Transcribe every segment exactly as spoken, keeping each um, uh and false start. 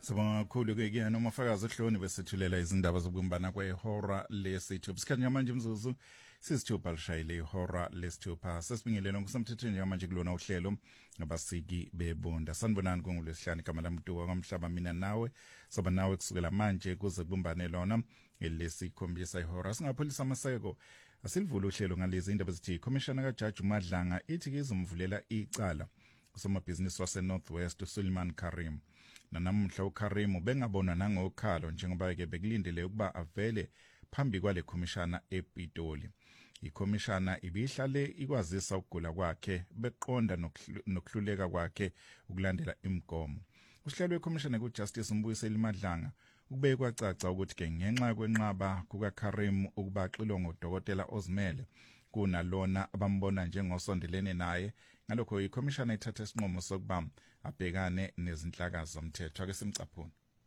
Sabonga kakhulu ke kuyena umafakazi ohloni besithulela izindaba zokubumbana kwehora lesithupha. Sikhanya manje mzuzu sisithupha lishayile ihora lesithupha. Sesibingelele ngokusemthethweni njengamanje kulona uhlelo ngabasiki bebonda. Sanibonani kungolwesihlanu igama lami Duka kwamhlaba mina nawe. Soba nawe kusukela manje kuze kubumbane lona elesikhombisa ihora. Singapholisa amaseko asilivula uhlelo ngalezi indaba ezithi Commissioner kaJaji uMadlanga ithi izomvulela icala usomabhizinisi wase Northwest uSuleiman Karim. Nanamhla uKarim ubengabona nangokhalo njengoba ke bekulindele ukuba avele phambi kwale komishana ePitoli. Ikomishana ibihlale ikwazisa ukugula kwakhe beqonda nokuhluleka kwakhe ukulandela imigomo. Uhlelo wekomishana kuJustice Mbuyiseli Madlanga ukube kwacaca ukuthi ke ngenxa kwenqaba kukaKarim ukuba xilongo udokotela ozimele kunalona abambona njengosondelene naye. Ngalokho ikomishana ithatha isinqumo sokuba abhekane nezinhlaka zomthetho ake simcaphuna.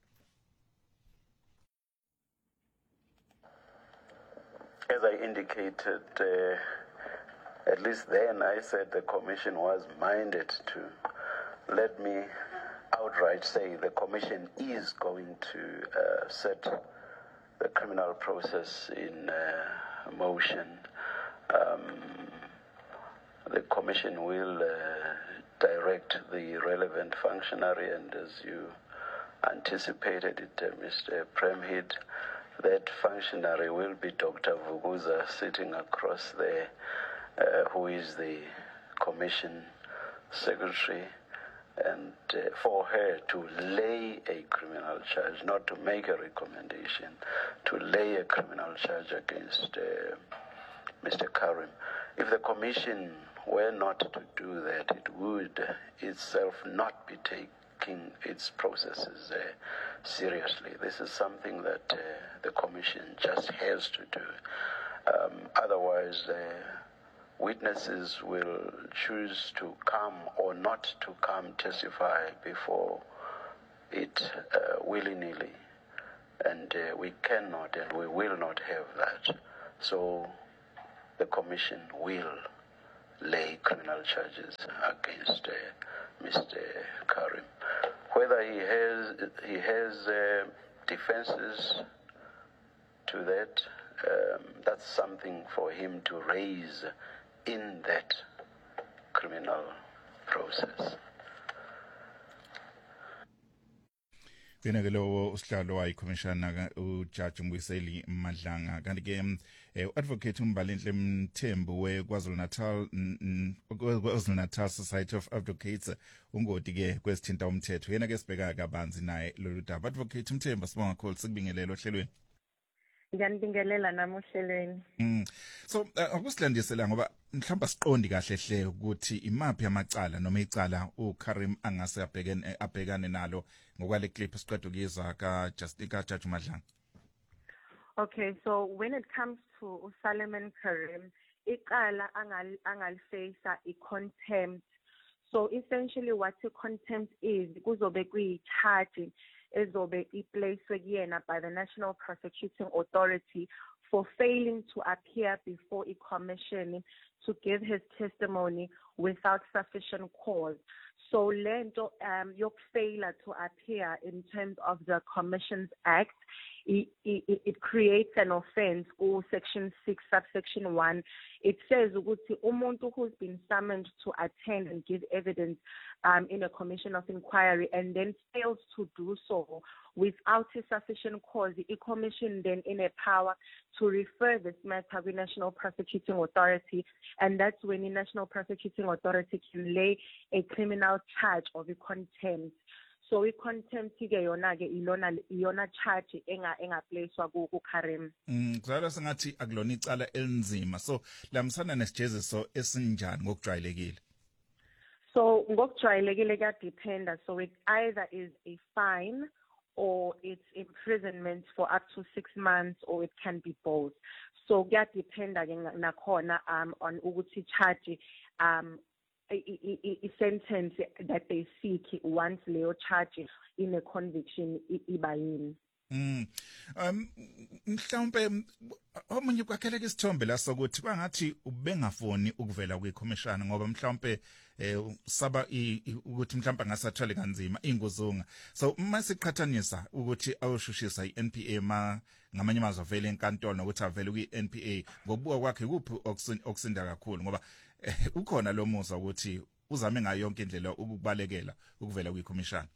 As I indicated, uh, at least then I said the commission was minded to. Let me outright say the commission is going to uh, set the criminal process in uh, motion. Um, the commission will uh, direct the relevant functionary, and as you anticipated it, uh, Mister Premhid, that functionary will be Doctor Vuguza sitting across there, uh, who is the commission secretary, and uh, for her to lay a criminal charge, not to make a recommendation, to lay a criminal charge against uh, Mister Karim. If the commission were not to do that, it would itself not be taking its processes uh, seriously. This is something that uh, the commission just has to do. Um, otherwise, uh, witnesses will choose to come or not to come testify before it uh, willy-nilly. And uh, we cannot and we will not have that. So the commission will lay criminal charges against uh, Mister Karim. Whether he has he has uh, defenses to that, um, that's something for him to raise in that criminal process. Bena ke lo usihlalo wayikomishana uJaji Mbuyiseli Madlanga kanti ke uadvocate uMbalenhle Mthembu weKwaZulu Natal KwaZulu Natal Society of Advocates ungoti ke kwesithinta umthetho yena ke sibheka kabanzi naye lolu daba. Advocate Mthembu sibonga kakhulu sikubingelele ohlelweni. Ngiyanibingelela nami ohlelweni. Mm. So akusilandisela ngoba mhlawumbe siqondi kahle hle ukuthi imaphi amacala noma icala uKarim angase abhekene abhekane nalo ngokwale clip esiqedwe kuyizwa ka Justice kaJaji Madlanga. Okay, so when it comes to Suleiman Karim, icala angal angalifacea i-contempt. So essentially what a contempt is, kuzobe kuyi-charge ezobe iplaced kuyena by the National Prosecuting Authority for failing to appear before a commission to give his testimony without sufficient cause. So lento um yok failure to appear in terms of the Commissions Act, it, it, it creates an offense or section six subsection one. It says ukuthi umuntu who's been summoned to attend and give evidence um in a commission of inquiry and then fails to do so without a sufficient cause, the commission then in a power to refer this matter to the National Prosecuting Authority, and that's when the National Prosecuting Authority can lay a criminal charge of a contempt. So we contempt ke yona ke ilona iyona charge enga enga placewa ku Karim. Mm kuzala sengathi akulona icala elinzima. So lamsana nesijeziso esinjani ngokujwayelekile? So ngokujwayelekile ka dependa, so it either is a fine or it's imprisonment for up to six months, or it can be both. So kya dependa ke nakhona um on ukuthi charge um a sentence that they seek once Leo charge in a conviction ibayini. Mm. Um mhlawumbe omunye kwakheleke isithombe la sokuthi kwangathi ubengafoni ukuvela kwikhomishana ngoba mhlawumbe eh saba ukuthi mhlawumbe ngasathwale kanzima ingozunga. So masiqhathanisa ukuthi awushushisa iN P A ma ngamanye amazwi avele enkantolo nokuthi avele kwiN P A ngokubuka kwakhe kuphi okusinda kakhulu ngoba ukhona lo musa ukuthi uzame ngayo yonke indlela ukubalekela ukuvela kwikhomishana.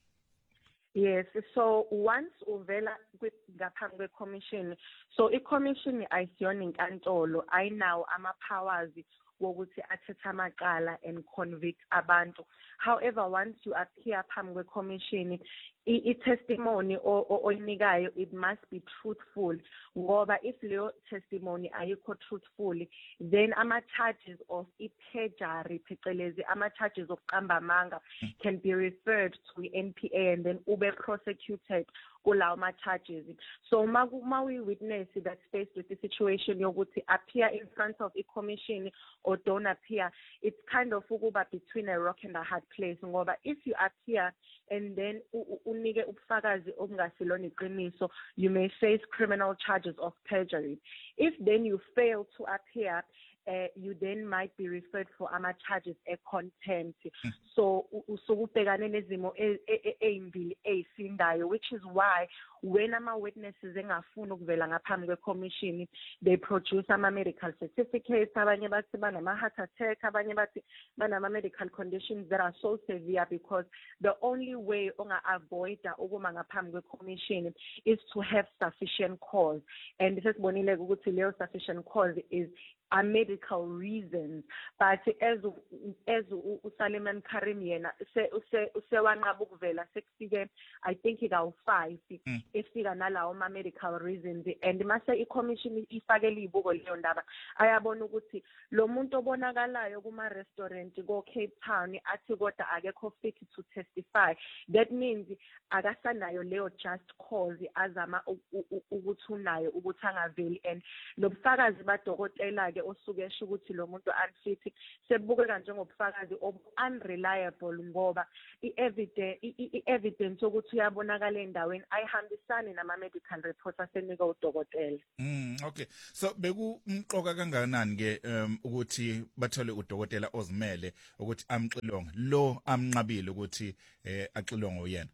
Yes, so once uvela ngaphambi kwe-commission, so i-commission ayisiyona inkantolo, ayinawo ama-powers wokuthi athethe amaqala and convict abantu. However, once you appear phambi kwe-commission, i-testimony oyinikayo it must be truthful ngoba if leyo testimony ayikho truthful, then ama-charges of i-perjury phecelezi ama-charges of qamba amanga can be referred to i-N P A and then ube prosecuted kulawo ma-charges. So ma we-witness that's faced with the situation yokuthi appear in front of a commission or don't appear, it's kind of ukuba between a rock and a hard place ngoba if you appear and then unike ubufakazi obungasilona iqiniso, you may face criminal charges of perjury. If then you fail to appear, Uh, you then might be referred for ama charges of contempt. Mm. So usukubhekane nezimo ezimbili ezisindayo, which is why when ama witnesses engafuna ukuvela ngaphambi kwe-commission, they produce ama medical certificates, abanye bathi banama heart attack, abanye bathi banama medical conditions that are so severe because the only way onga avoid ukuma ngaphambi kwe-commission is to have sufficient cause, and sesibonile ukuthi leyo sufficient cause is a medical reasons. But as as uSaleman Karim yena se se wanqaba ukuvela sekufike I think ikawu five efika nalawo ma medical reasons, and mase i-commission ifakele ibuko leyo ndaba ayabona ukuthi lo muntu obonakalayo kuma restaurant ko Cape Town athi kodwa akekho fit to testify, that means akasanayo leyo just cause azama ukuthi unayo ukuthi angaveli, and lobufakazi badokotela ke osuke esho ukuthi lo muntu unfit sebukeka njengobufakazi unreliable ngoba i-evidence i-evidence ukuthi uyabonakala endaweni ayihambisani nama medical reports asenika udokotela. Mm okay, so beku umqoka kangakanani ke um, ukuthi bathole udokotela ozimele ukuthi amxilonge lo amnqabile ukuthi eh axilonge uyena?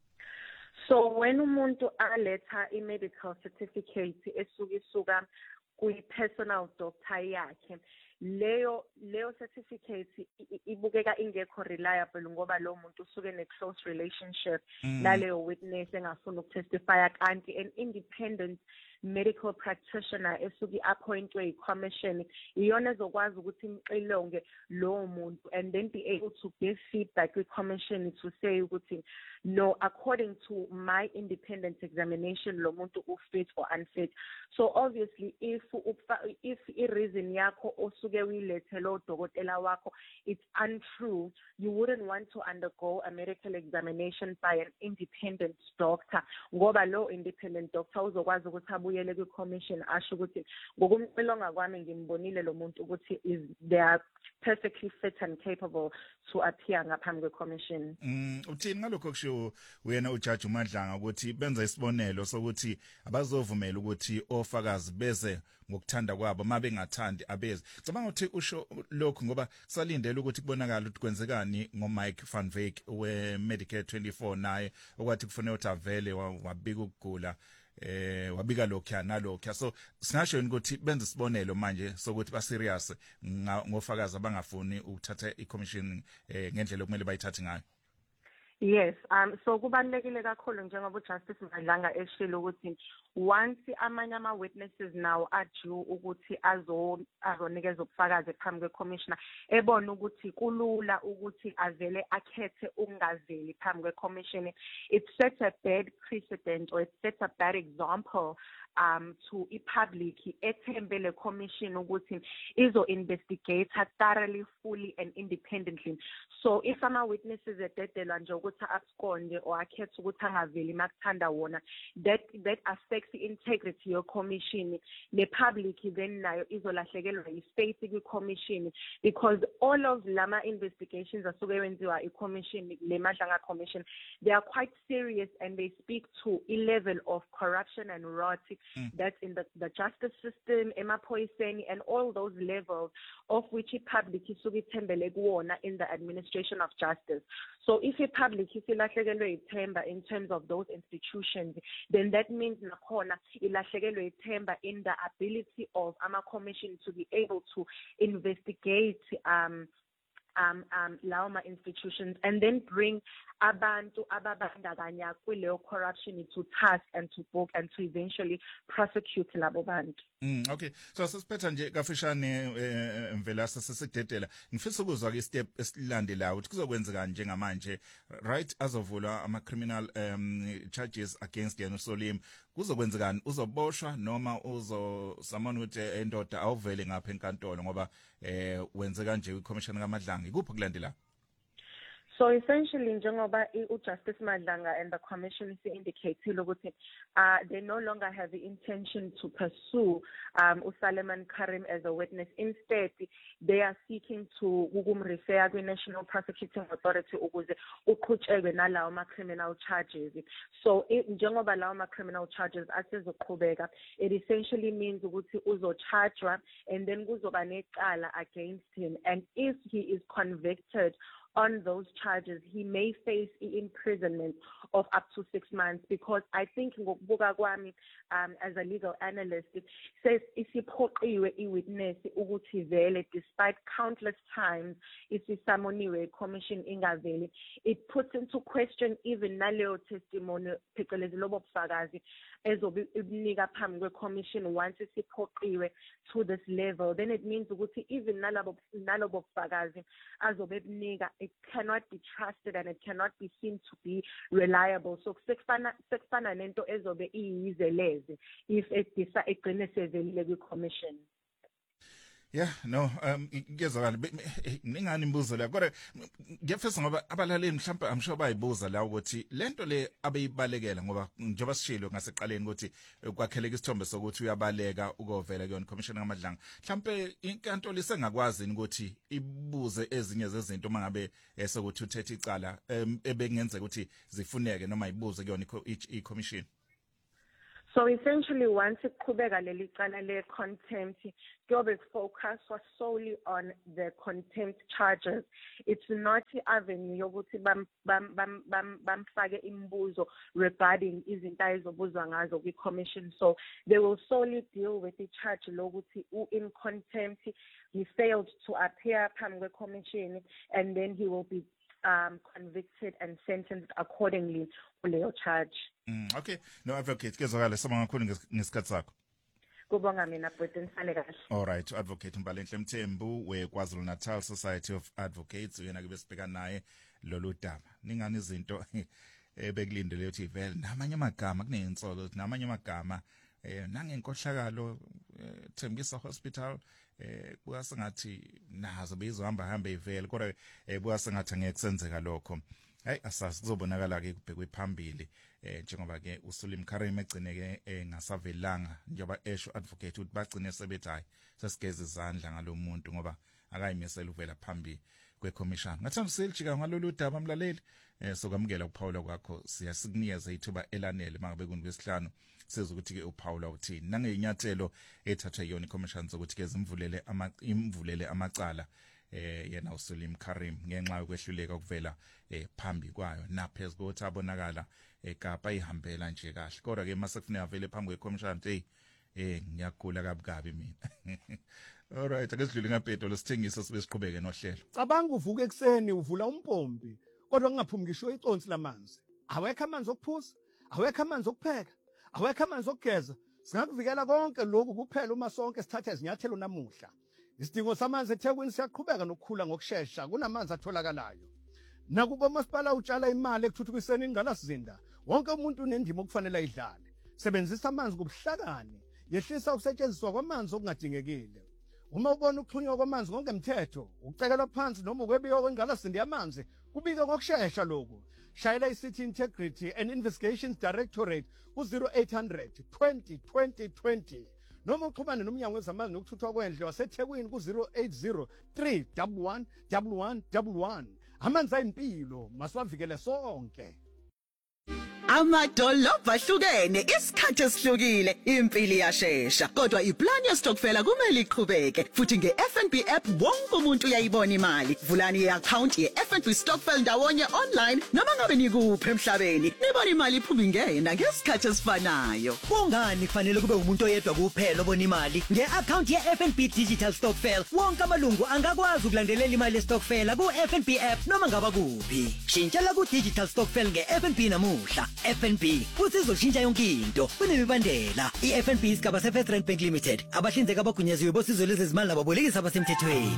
So when umuntu aletha i-medical certificate esuka isuka kuyi-personal doctor yakhe, leyo leyo certificate ibukeka ingekho reliable ngoba lo muntu usuke ne-close relationship mm. naleyo witness engafuna ukutestifya, kanti an independent medical practitioner esuke appointwe i-commission iyona ezokwazi ukuthi imxilonge lowo muntu and then be able to give feedback kwi-commission to say ukuthi no, according to my independent examination lo muntu ufit or unfit. So obviously if if i-reason yakho osuke uyilethe lo dokotela wakho it's untrue, you wouldn't want to undergo a medical examination by an independent doctor ngoba lo independent doctor uzokwazi ukuthi abuyele kwi-commission asho ukuthi ngokumxilonga kwami ngimbonile lo muntu ukuthi is they are perfectly fit and capable to appear ngaphambi kwe-commission. Mm, uthini ngalokho kusho wena uJudge uMadlanga ukuthi benza isibonelo sokuthi abazovumela ukuthi ofakazi beze ngokuthanda kwabo mabe ngathandi abeze? Cabanga ukuthi usho lokho ngoba salindele ukuthi kubonakala ukuthi kwenzekani ngoMike van Wyk we Medicare twenty-four naye okwathi kufanele ukuthi avele wabika ukugula eh wabika lokho nalokho, so singasho ukuthi benza isibonelo manje sokuthi ba serious ngofakazi abangafuni ukuthatha i-commission eh ngendlela okumele bayithathe ngayo. Yes, um so kubalekile kakhulu njengoba uJustice Madlanga eshilo ukuthi once amanye ama witnesses now are due ukuthi azo azonikeza ubufakazi phambi kwe-commissioner ebona ukuthi kulula ukuthi avele akhethe ukungaveli phambi kwe-commission, it sets a bad precedent or it sets a bad example um to i-public ethembe le commission ukuthi izo investigate thoroughly, fully and independently. So if ama witnesses ededelwa nje ukuthi absconde or akhethe ukuthi angaveli makuthanda wona, that that affects the integrity your commission. The public then nayo izolahlekelwa i-space kwi-commission, because all of lama investigations asuke wenziwa i-commission, le Madlanga commission, they are quite serious and they speak to a level of corruption and rot mm. that's in the, the justice system, emaphoyiseni, and all those levels of which i-public isuke ithembele kuwona in the administration of justice. So if i-public isilahlekelwe ithemba in terms of those institutions, then that means nakhona ilahlekelwe ithemba in the ability of ama commission to be able to investigate um um um lauma institutions and then bring abantu ababandakanya kuleyo corruption to task and to book and to eventually prosecute labo bantu. Mm, okay, so sesiphetha nje kafishane mvela sesidedela ngifisa ukuzwa ke step esilandelayo ukuthi kuzokwenzeka njengamanje, right, azovulwa ama criminal um charges against yena uSolim, kuzokwenzekani? Uzoboshwa noma uzosamana ukuthi endoda awuvele ngapha enkantolo ngoba eh wenze kanje kwiCommission kaMadlanga? Ikuphi kulandela? So essentially, njengoba uJustice Madlanga and the commission is indicating ukuthi uh, they no longer have the intention to pursue um, uSuleiman Karim as a witness. Instead, they are seeking to refer to the National Prosecuting Authority ukuze uqhutshekwe nalawo ma criminal charges. So njengoba lawo ma criminal charges asezoqhubeka, it essentially means ukuthi uzochargwa and then kuzoba necala against him, and if he is convicted on those charges, he may face imprisonment of up to six months, because I think ngokubuka kwami um as a legal analyst, it says isiphoqiwe iwitness ukuthi vele despite countless times isisamoniwe commission ingaveli, it puts into question even naleyo testimony phecelezi lobo bufakazi ezobe ibinika phambi kwe-commission once isiphoqiwe to this level. Then it means ukuthi even nalabo nalobo bufakazi azobe binika, it cannot be trusted and it cannot be seen to be reliable. So sekufana sekufana nento ezobe iyizeleze if edisa egcine sevelile kwi-commission. Yeah, no, um ngiyezwakala ningani imbuzo la, kodwa ngiyafisa ngoba abalaleli mhlawumbe I'm sure bayibuza la ukuthi lento le abeyibalekela, ngoba njengoba sishilo ngaseqaleni ukuthi kwakheleka isithombe sokuthi uyabaleka ukovela kuyona commission kaMadlanga. Mhlawumbe inkantolo isengakwazi ukuthi ibuze ezinye zezinto mangabe esokuthi uthethe icala ebengenzeka ukuthi zifuneke noma ibuze kuyona i-commission. So essentially, once iqhubeka leli cala le contempt, kuyobe focus was solely on the contempt charges. It's not the avenue yokuthi bam bam bam bam bamfake imbuzo regarding izinto ayizobuzwa ngazo kwi-commission. So they will solely deal with the charge lokuthi in contempt he failed to appear phambi kwe-commission, and then he will be um convicted and sentenced accordingly kuleyo charge. Mm, okay, no advocate, kezwakala sibonga kakhulu ngesikhathi sakho. Kubonga mina bhuti, nisale kahle. All right, advocate Mbalenhle Mthembu we-KwaZulu Natal Society of Advocates, uyena ke besibheka naye lolu daba. Ningani izinto ebekulindele ukuthi vele namanye amagama kunensolo, namanye amagama eh nangenkohlakalo Thembisa Hospital eh kuyasengathi nazo beyizohamba hamba ivele, kodwa eh kuyasengathi angeke kusenzeka lokho. Hayi asazi kuzobonakala ke kubhekwe phambili eh njengoba ke uSuleiman Karim egcineke engasavelanga njengoba esho advocate ukuthi bagcine sebethi hayi sesigeze izandla ngalomuntu ngoba akayimisela uvela phambili kweCommission. Ngathanda silijika ngalolu daba mlaleli eh sokwamukela ukuphawula kwakho, siyasikunikeza ithuba elanele mangabe kunwesihlanu sezokuthi ke uPaula uthini nangeinyathelo ethathwe yona iCommission zokuthi ke zimvulele ama imvulele amacala eh yena uSuleiman Karim ngenxa yokwehluleka ukuvela eh phambi kwayo naphezulu kokuthi abonakala eKapa ihambela nje kahle, kodwa ke mase kufuneka vele phambi kweCommission hey eh ngiyagula kabukabi mina. All right, ake sidlule ngapheto lesithengisa sibe siqhubeke nohlelo. Cabanga uvuka ekseni uvula umpompi kodwa kungaphumi ngisho iconsi lamanzi. Awekho amanzi okuphuza, awekho amanzi okupheka, awekho amanzi okugeza. Singakuvikela konke lokhu kuphela uma sonke sithatha izinyathelo namuhla. Isidingo samanzi eThekwini siyaqhubeka nokukhula ngokusheshsha, kunamanzi atholakalayo. Nakuba umasipala utshala imali ekuthuthukiseni ingqalasizinda, wonke umuntu unendima okufanele ayidlale. sebenzisa amanzi kubuhlakani, yehlisa ukusetshenziswa kwamanzi okungadingekile. Uma ubona ukuxhunywa kwamanzi ngokungemthetho, ukucekelwa phansi noma ukwebiwa kwengqalasizinda yamanzi, kubike ngokushesha lokhu. Shayela i-City Integrity and Investigations Directorate ku zero eight hundred twenty twenty twenty. Noma uxhumane nomnyango wezamanzi nokuthuthwa kwendle waseThekwini ku zero eight zero three one one one one one one. Amanzi ayimpilo, masiwavikele sonke. Amadolobha ahlukene, isikhathi esihlukile, impilo iyashesha, kodwa iplan yestokfela kumele iqhubeke. Futhi nge-F N B app wonke umuntu uyayibona imali. Vulani i-account ye-F N B Stokvel ndawonye online noma ngabe nikuphi emhlabeni. Nibona imali iphuma ingena ngesikhathi esifanayo. Kungani kufanele kube umuntu oyedwa kuphela obona imali? Nge-account ye-F N B Digital Stokvel, wonke amalungu angakwazi ukulandelela imali yestokfela ku-F N B app noma ngaba kuphi. Shintshela ku-Digital Stokvel nge-F N B namuhla. F N B futhi izoshintsha yonke into kunemibandela. I-F N B isigaba se-First Rand Bank Limited, abahlinzeki abagunyaziwe bosizo lwezezimali nababolekisi abasemthethweni.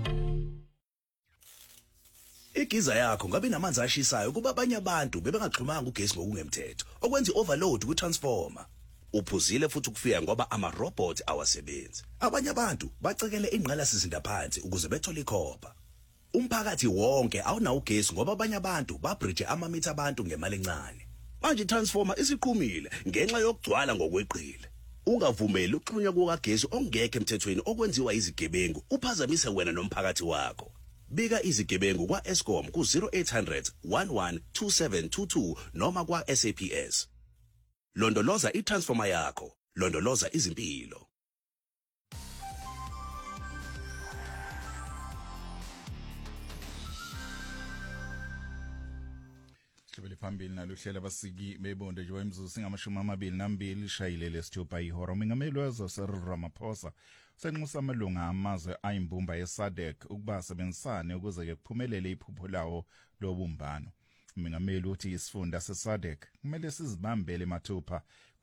Igiza yakho ngabe namanzi ashisayo kuba abanye abantu bebengaxhumanga ugesi ngokungemthetho, okwenza i-overload ku-transformer. Uphuzile futhi ukufika ngoba ama-robot awasebenzi. Abanye abantu bacekele ingqalasizinda phansi ukuze bethole ikhopha. Umphakathi wonke awunawo ugesi ngoba abanye abantu babridge amamitha abantu ngemali encane. Manje transformer isiqhumile ngenxa yokugcwala ngokweqile. Ungavumeli ukuxhunywa kukagesi ongekho emthethweni okwenziwa izigebengu uphazamise wena nomphakathi wakho. Bika izigebengu kwa Eskom ku zero eight hundred one one two seven two two noma kwa S A P S. Londoloza i-transformer yakho, londoloza izimpilo. Sibele phambili naluhlela abasiki bebonde nje wemzuzu singamashumi amabili nambili shayile lesithupha ihora. Umengameli wezwe Cyril Ramaphosa senxusa amalunga amazwe ayimbumba ye-SADC ukuba asebenzisane ukuze ke kuphumelele iphupho lawo lobumbano. Umengameli uthi isifunda se-SADC kumele sizibambele mathupha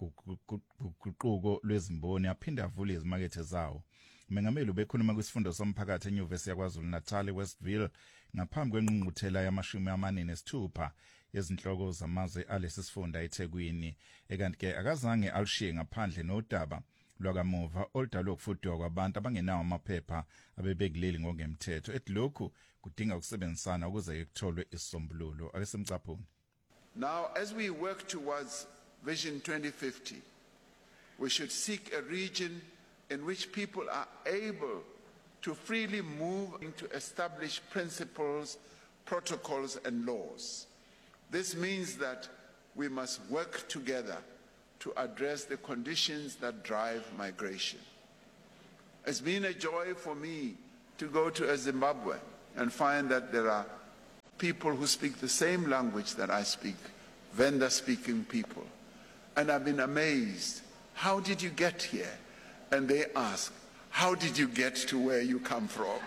kuguquko lwezimboni aphinde avule izimakethe zawo. Umengameli ubekhuluma kwisifundo somphakathi eNyuvesi yaKwaZulu Natal eWestville ngaphambi kwengqungquthela yamashumi amane nesithupha yezinhloko zamazwe alesi sifunda eThekwini, ekanti ke akazange alishiye ngaphandle nodaba lwakamuva oludalwe ukufudwa kwabantu abangenawo amaphepha abebekuleli ngokungemthetho. Ethi lokhu kudinga ukusebenzisana ukuze kutholwe isisombululo. Akesemcaphuni. Now, as we work towards Vision twenty fifty, we should seek a region in which people are able to freely move to establish principles, protocols, and laws. This means that we must work together to address the conditions that drive migration. It's been a joy for me to go to Zimbabwe and find that there are people who speak the same language that I speak, Venda-speaking people. And I've been amazed. How did you get here? And they ask, how did you get to where you come from?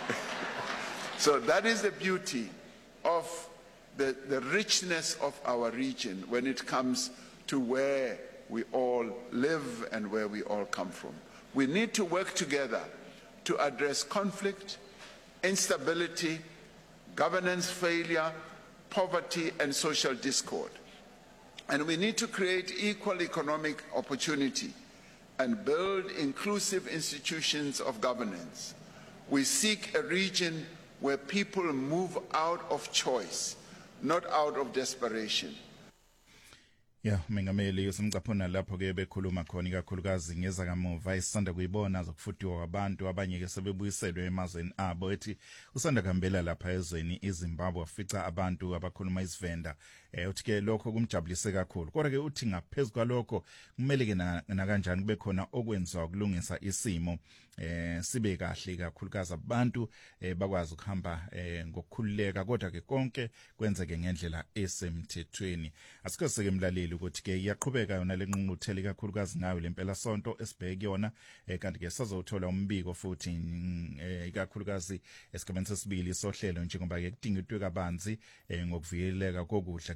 So that is the beauty of the, the richness of our region when it comes to where we all live and where we all come from. We need to work together to address conflict, instability, governance failure, poverty, and social discord. And we need to create equal economic opportunity and build inclusive institutions of governance. We seek a region where people move out of choice, not out of desperation. Yeah, umengameli usemcaphuna lapho ke bekhuluma khona ikakhulukazi ngezakamuva isanda kuyibona zokufudwa kwabantu abanye ke sebebuyiselwe emazweni abo. Ethi usanda kuhambela lapha ezweni iZimbabwe wafica abantu abakhuluma isiVenda. Eh uthi ke lokho kumjabulise kakhulu. Kodwa ke uthi ngaphezulu kwalokho kumele ke na kanjani kube khona okwenziwa ukulungisa isimo eh sibe kahle kakhulukazi abantu eh bakwazi ukuhamba eh ngokukhululeka, kodwa ke konke kwenzeke ngendlela esemthethweni. Asike sike mlaleli ukuthi ke iyaqhubeka yona lenqunquthela kakhulukazi ngayo lempela sonto esibheke yona, eh kanti ke sizothola umbiko futhi eh ikakhulukazi esigabeni sesibili sohlelo njengoba ke kudingidwe kabanzi eh ngokuvikeleka kokudla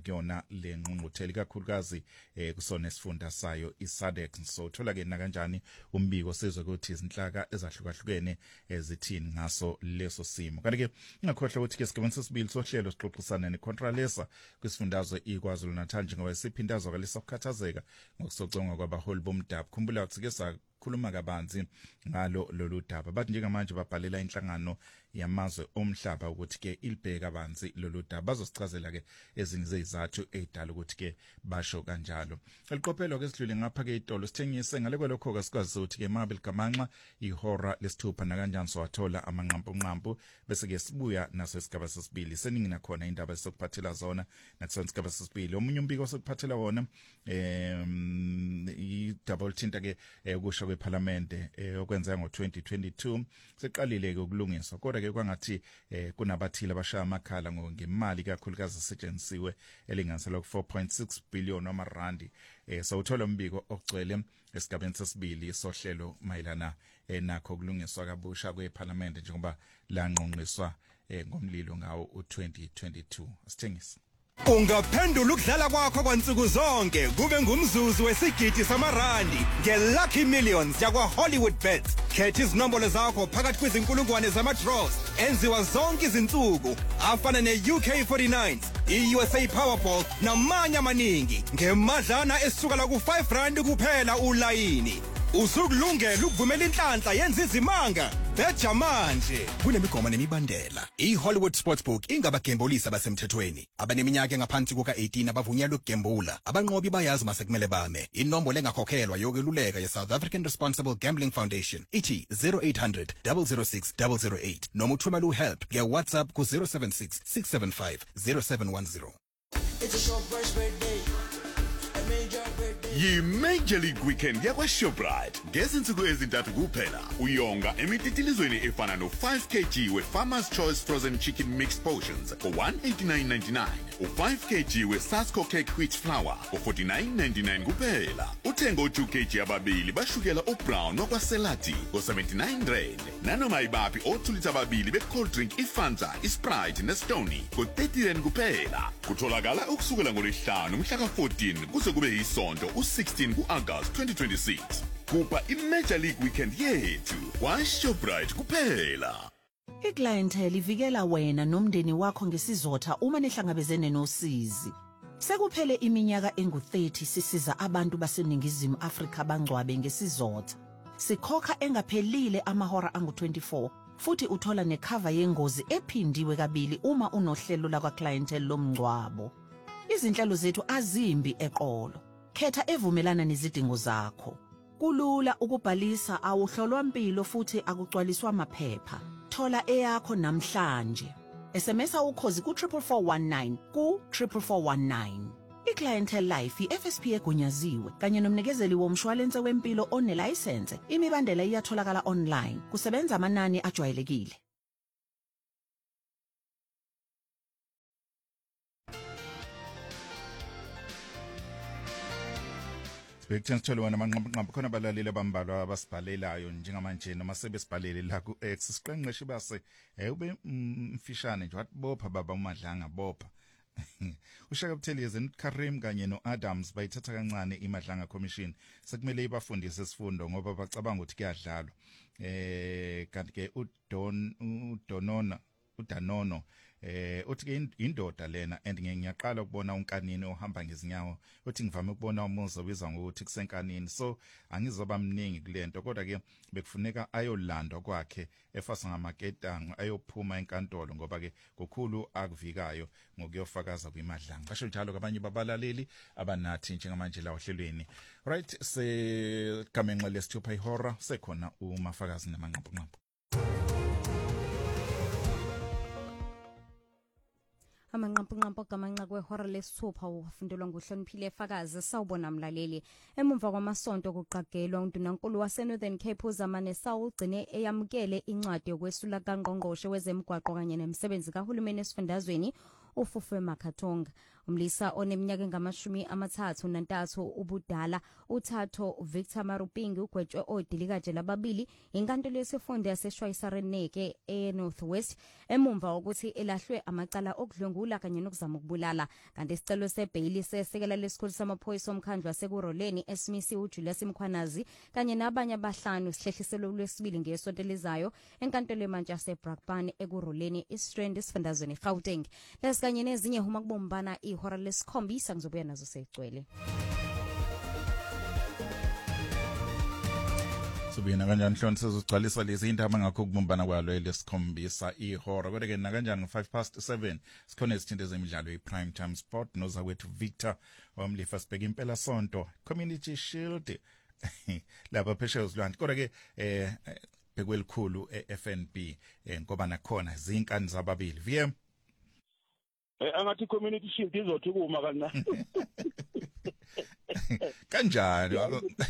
kuyona le ngqungquthela kakhulukazi eh kusona isifunda sayo iSADC. So thola ke na kanjani umbiko sizwe ukuthi izinhlaka ezahlukahlukene ezithini ngaso leso simo. Kanti ke ngakhohlwa ukuthi ke sigabeni sesibili sohlelo sixoxisana neContralesa kwisifundazwe iKwaZulu Natal njengoba siphindazwa kalesa ukukhathazeka ngokusocongwa kwabaholi bomdabu. Khumbula ukuthi ke sakhuluma kabanzi ngalo lolu daba, bathi njengamanje babhalela inhlangano yamazwe omhlaba ukuthi ke ilibheka kabanzi lolu daba, bazosichazela ke ezinye zezizathu edala ukuthi ke basho kanjalo. Eliqophelo ke sidlule ngapha ke itolo sithengise ngale kwelokho ke sikwazi ukuthi ke Mabel Gamanxa ihora lesithupha na kanjani sowathola amanqampu nqampu bese ke sibuya naso isigaba sesibili seningi nakhona indaba esokuphathela zona nakusona isigaba sesibili. Omunye umbiko osokuphathela wona em i double thinta ke ukusho kweParliamente okwenza ngo twenty twenty-two seqalile ke ukulungiswa, kodwa ke kwangathi kunabathile abashaya amakhala ngemali kakhulukazi esetshenzisiwe elinganiselwa ku four point six billion amarandi. So uthola umbiko ogcwele esigabeni sesibili sohlelo mayelana nakho kulungiswa kabusha kweParliamente njengoba lanqonqiswa ngomlilo ngawo u twenty twenty-two. Asithengise Ungaphendula ukudlala kwakho kwansuku zonke kube ngumzuzu wesigidi samarandi ngeLucky Millions yakwa Hollywoodbets. Khetha izinombolo zakho phakathi kwezinkulungwane zama-draws enziwa zonke izinsuku afana ne-U K forty-nine, i-U S A Powerball namanye amaningi ngemadlana esukela ku-five rand kuphela ulayini. Usukulungela ukuvumela inhlanhla yenza izimanga beja manje kunemigomo nemibandela. iHollywood Sportsbook ingabagembulisi abasemthethweni abaneminyaka engaphansi kuka eighteen abavunyelwe ukugembula. Abanqobi bayazi masekumele bame. Inombolo engakhokhelwa yokweluleka ye-South African Responsible Gambling Foundation ithi zero eight hundred, zero zero six, zero zero eight noma uthumela uhelp nge-WhatsApp ku zero seven six, six seven five, zero seven one zero. It's a short birthday. Yi-Major League Weekend yakwa-Shoprite. Ngezinsuku ezintathu kuphela uyonga emititilizweni efana no-five kilograms we-Farmer's Choice Frozen Chicken Mixed Portions for one eighty-nine ninety-nine, u-five kilograms we-Sasco Cake Wheat Flour for forty-nine ninety-nine kuphela. Uthenga u-two kilograms ababili bashukela u-Brown wakwaSelati for seventy-nine rand. Nanoma ibaphi o-two litha ababili be-cold drink iFanta, iSprite neStony for thirty rand kuphela. Kutholakala ukusukela ngolwesihlanu mhla ka fourteen kuze kube yisonto sixteen ku-August twenty twenty-six. Kupa i-Major League Weekend yethu kwa-Shoprite kuphela. iClientele ivikela wena nomndeni wakho ngesizotha uma nihlangabezene nosizi. Sekuphele iminyaka engu thirty sisiza abantu baseningizimu Afrika bangcwabe ngesizotha. Sikhokha engaphelile amahora angu twenty-four futhi uthola necover yengozi ephindiwe kabili uma unohlelo lakwaClientele lomngcwabo. Izinhlelo zethu azimbi eqolo. Khetha evumelana nezidingo zakho. Kulula ukubhalisa awuhlolwa impilo futhi akugcwaliswa amaphepha. Thola eyakho namhlanje. S M S ukhozi ku four four one nine ku four four one nine. iClientele Life i-F S P egunyaziwe kanye nomnikezeli womshwalense wempilo onelicense. Imibandela iyatholakala online. Kusebenza amanani ajwayelekile. Bekuthenga sithole wona amanqampu khona abalaleli abambalwa abasibhalelayo njengamanje noma sebesibhalele la ku X siqenqeshe base ube mfishane nje wathi bopha baba uMadlanga bopha. Ushaka Buthelezi Karim kanye noAdams bayithatha kancane iMadlanga Commission sekumele ibafundise isifundo ngoba bacabanga ukuthi kuyadlalwa. Eh kanti ke uDon uDonona uDanono eh uthi ke indoda lena and ngiyaqala ukubona unkanini ohamba ngezinyawo uthi ngivame ukubona umuzo wiza ngokuthi kusenkanini, so angizoba mningi kulento kodwa ke bekufuneka ayolandwa kwakhe efasa ngamaketango ayophuma enkantolo ngoba ke kukhulu akuvikayo ngokuyofakaza kwiMadlanga. Basho njalo kabanye babalaleli abanathi njengamanje la ohlelweni. Right, se kamenqa lesithupha ihora sekhona uMafakazi namanqampu nqampu. Amanqampu nqampu gamanqa kwehora lesithupha ufundelwa nguhloniphile efakazi sawubona mlaleli. Emumva kwamasonto kuqagelwa undunankulu waseNorthern Cape uZamane Saul ugcine eyamukele incwadi yokwesula kaNgqongqoshe wezemigwaqo kanye nemisebenzi kahulumeni esifundazweni uFufwe Makatonga. umlisa oneminyaka engamashumi amathathu nantathu ubudala uThatho Victor Marupingi ugwetshwe odilikaje lababili inkantolo yesifunda yaseShwayisareneke eNorthwest emumva ukuthi elahlwe amacala okudlwengula kanye nokuzama ukubulala kanti isicelo sebail sesekela lesikhulu samaphoyisa omkhandlu wasekuroleni esimisi uJulius Mkhwanazi kanye nabanye abahlanu sihlehliselo lwesibili ngesonto elizayo enkantolo yemantshi yaseBrakpan ekuroleni iStrand esifundazweni eGauteng lesikanye nezinye huma kubombana ihora lesikhombisa ngizobuya nazo segcwele. Subina kanjani hloni sizogcwalisa lezi indaba ngakho kubumbana kwalo lesikhombisa ihora kodwa ke nakanjani five past seven sikhona isithinte zemidlalo ePrime Time Sport noza kwethu Victor wamlifa sibheka impela sonto Community Shield lapha phesheya uzilwandle kodwa ke eh bekwelikhulu eF N B ngoba nakhona zinkani zababili V M eh angathi Community Shield izothi kuma kancane kanjani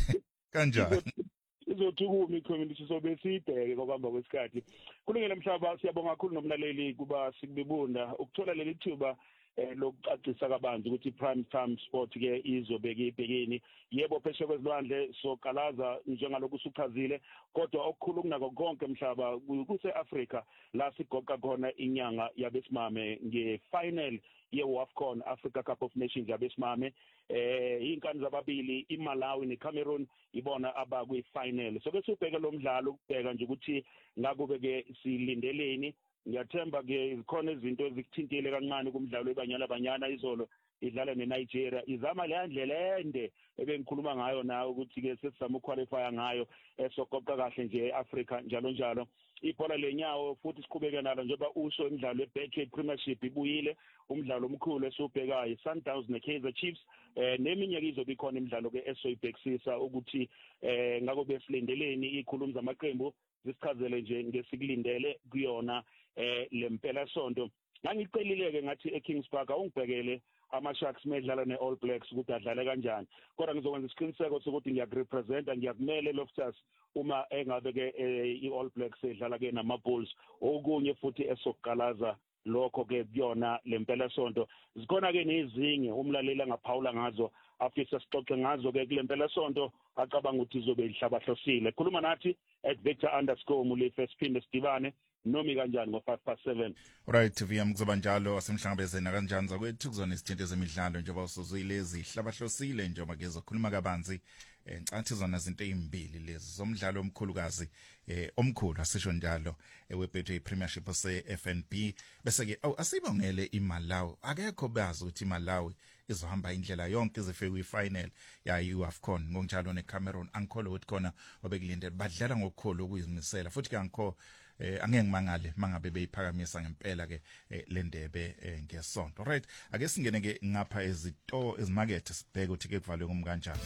kanjani izothi kuma iCommunity sobe sibheke ngokuhamba kwesikhathi kulungile mhlaba siyabonga kakhulu nomlaleli kuba sikubibunda ukuthola leli thuba lokucacisa kabanzi ukuthi Prime Time Sport ke izobeka ibhekeni yebo phesheya kwezilwandle sokalaza njengalokhu usuchazile kodwa okukhulu kunako konke mhlaba kuse Africa la sigoqa khona inyanga yabesimame ngefinal yeWAFCON Africa Cup of Nations yabesimame eh inkani zababili iMalawi neCameroon ibona abakwi final so bese ubheka lo mdlalo ukubheka nje ukuthi ngakube ke silindeleni ngiyathemba ke ikhona izinto ezikuthintile kancane kumdlalo webanyana banyana izolo idlala neNigeria izama le ndlela ende ebengikhuluma ngayo nawe ukuthi ke sesizama uqualify ngayo esogoqa kahle nje eAfrica njalo njalo ibhola lenyawo futhi siqhubeke nalo njengoba usho imidlalo yeBetway Premiership ibuyile umdlalo omkhulu esubhekayo Sundowns neKaizer Chiefs eh neminye izobe ikhona imidlalo ke esoyibhekisisa ukuthi eh ngako besilindeleni ikhulumi zamaqembu zisichazele nje ngesikulindele kuyona eh lempela sonto ngangicelile ke ngathi eKings Park awungibhekele ama-Sharks medlala ne-All Blacks ukuthi adlale kanjani kodwa ngizokwenza isiqiniseko sokuthi ngiyakurepresenta ngiyakumele Loftus uma engabe ke i-All Blacks edlala ke nama-Bulls okunye futhi esokugalaza lokho ke kuyona lempela sonto zikhona ke nezinye umlaleli angaphawula ngazo afisa sixoxe ngazo ke kulempela sonto acabanga ukuthi izobe ihlabahlosile khuluma nathi at Victor underscore Mulife siphinde sidibane nomi kanjani ngo five past seven right V M kuzoba njalo asemhlangabezeni kanjani zakwethu kuzona isithinte zemidlalo njengoba usuzuyilezi hlabahlosile njengoba kezokhuluma kabanzi encathi zona izinto ezimbili lezi zomdlalo omkhulukazi eh omkhulu asisho njalo eweBetway Premiership se F N B bese ke awu asibongele iMalawi akekho bazi ukuthi iMalawi izohamba indlela yonke izifike kwifinal ya uAfcon ngonjalo neCameroon angikholo ukuthi khona obekulindele badlala ngokukhulu ukuyizimisela futhi ke angikho eh angeke ngimangale mangabe beyiphakamisa ngempela ke le ndebe ngesonto right ake singene ke ngapha ezito ezimarket sibheke ukuthi ke kuvalwe kumkanjani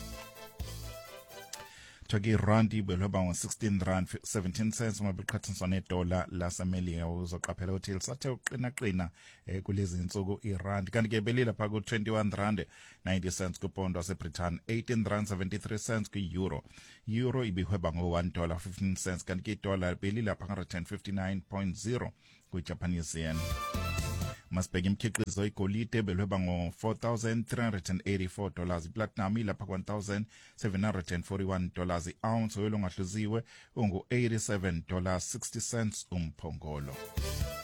Turkey rand ibelwa ngo sixteen rand seventeen cents uma beqhathaniswa nedollar laseMelika uzoqaphela ukuthi lisathe uqina qina kulezi insuku irand kanti ke belila phaka ku twenty-one rand ninety cents kupondo waseBritain eighteen rand seventy-three cents ku euro euro ibihweba ngo one dollar fifteen cents kanti ke dollar belila phaka one hundred fifty-nine point zero ku Japanese yen Masibheka imikhiqizo igolide belweba ngo four thousand three hundred eighty-four dollars iplatinum ilapha one thousand seven hundred forty-one dollars iounce oyelo ngahluziwe ungu eighty-seven dollars sixty cents umphongolo